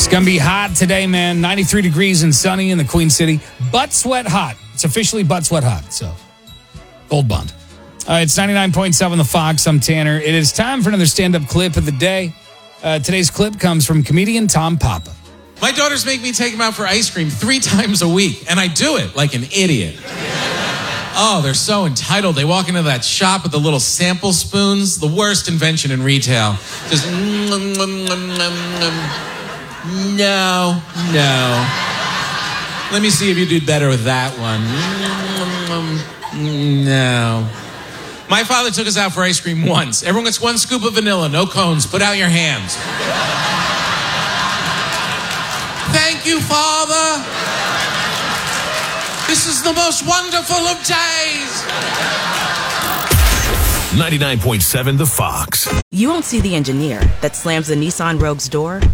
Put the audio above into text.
It's going to be hot today, man. 93 degrees and sunny in the Queen City. Butt sweat hot. It's officially butt sweat hot. So, Gold Bond. It's 99.7 The Fox. I'm Tanner. It is time for another stand-up clip of the day. Today's clip comes from comedian Tom Papa. My daughters make me take them out for ice cream 3 times a week, and I do it like an idiot. Oh, they're so entitled. They walk into that shop with the little sample spoons, the worst invention in retail. Just, no. Let me see if you do better with that one. No. My father took us out for ice cream once. Everyone gets 1 scoop of vanilla, no cones. Put out your hands. Thank you, Father. This is the most wonderful of days. 99.7 The Fox. You won't see the engineer that slams the Nissan Rogue's door